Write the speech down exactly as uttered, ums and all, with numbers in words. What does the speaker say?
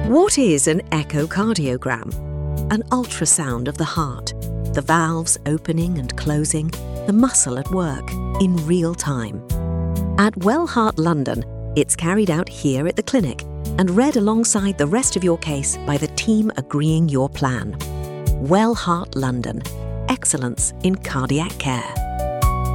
What is an echocardiogram? An ultrasound of the heart, the valves opening and closing, the muscle at work, in real time. At Well Heart London, it's carried out here at the clinic and read alongside the rest of your case by the team agreeing your plan. Well Heart London. Excellence in cardiac care.